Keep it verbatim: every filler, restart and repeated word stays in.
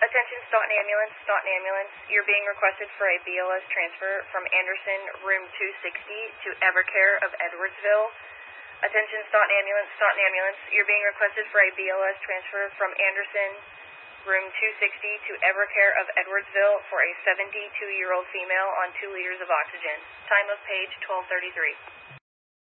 Attention Staunton Ambulance, Staunton Ambulance. You're being requested for a B L S transfer from Anderson, room two sixty, to Evercare of Edwardsville. Attention Staunton Ambulance, Staunton Ambulance. You're being requested for a B L S transfer from Anderson, room two sixty, to Evercare of Edwardsville for a seventy-two-year-old female on two liters of oxygen. Time of page twelve thirty-three.